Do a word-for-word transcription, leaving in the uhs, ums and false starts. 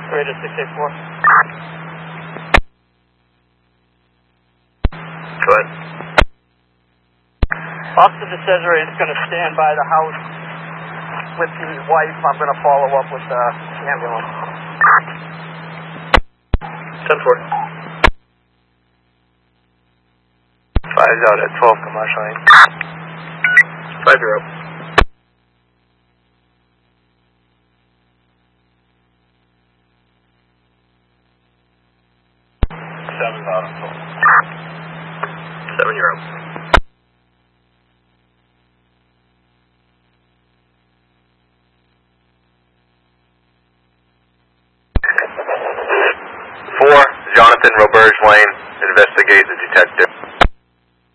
Radar six eight four. Go ahead. Officer DeCesare is going to stand by the house with the wife. I'm going to follow up with the ambulance. ten four. Five's out at twelve, come marshalling. Five zero. Seven's out at twelve. Seven, you're up. Four, Jonathan Roberge Lane, investigate the detective.